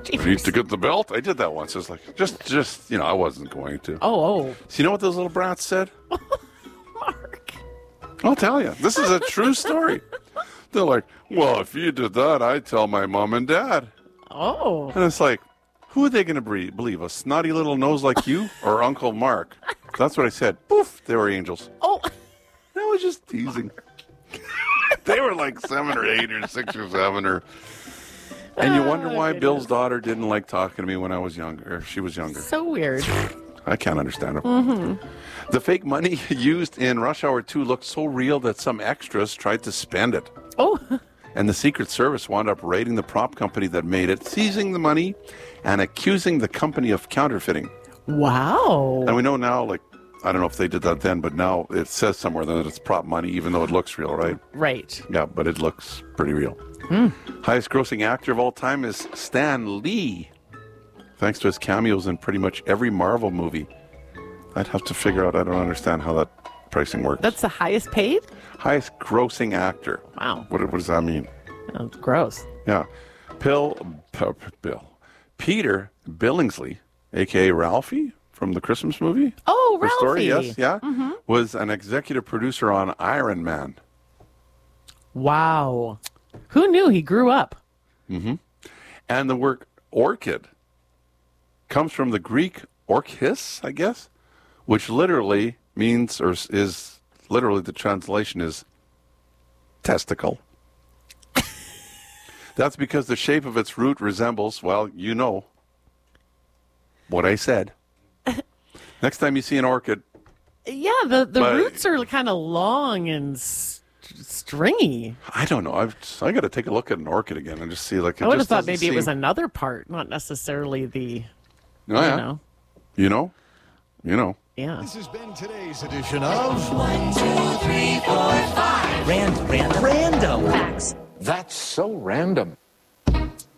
Need to get the belt? I did that once. It's like, just, I wasn't going to. Oh. So you know what those little brats said? Mark. I'll tell you. This is a true story. They're like, well, if you did that, I'd tell my mom and dad. Oh. And it's like, who are they going to believe? A snotty little nose like you or Uncle Mark? That's what I said. Poof, they were angels. Oh. I was just teasing. They were like 7 or 8 or 6 or 7 or... And you wonder why Bill's daughter didn't like talking to me when I was younger. Or she was younger. So weird. I can't understand it. The fake money used in Rush Hour 2 looked so real that some extras tried to spend it. Oh. And the Secret Service wound up raiding the prop company that made it, seizing the money, and accusing the company of counterfeiting. Wow. And we know now, like, I don't know if they did that then, but now it says somewhere that it's prop money, even though it looks real, right? Right. Yeah, but it looks pretty real. Highest grossing actor of all time is Stan Lee, thanks to his cameos in pretty much every Marvel movie. I'd have to figure out, I don't understand how that pricing works. That's the highest paid? Highest grossing actor. Wow. What does that mean? That's gross. Yeah. Peter Billingsley, a.k.a. Ralphie from the Christmas movie. Oh, The Ralphie. story, yes, yeah. Was an executive producer on Iron Man. Wow. Who knew he grew up? And the word orchid comes from the Greek orchis, I guess, which literally means, or is literally the translation is testicle. That's because the shape of its root resembles, well, you know what I said. Next time you see an orchid. Yeah, the roots are kind of long and stringy. I don't know. I got to take a look at an orchid again and just see. Like, I would have thought maybe it was another part, not necessarily the. Oh, yeah. You know. Yeah. This has been today's edition of 1, 2, 3, 4, 5. Random. Facts. That's so random.